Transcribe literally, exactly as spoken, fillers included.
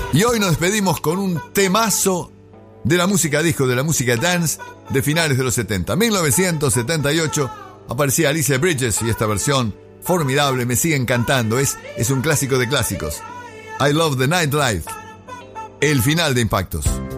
Y hoy nos despedimos con un temazo de la música disco, de la música dance de finales de los setenta. mil novecientos setenta y ocho aparecía Alicia Bridges y esta versión formidable me sigue encantando. Es, es un clásico de clásicos. I Love the Nightlife. El final de Impactos.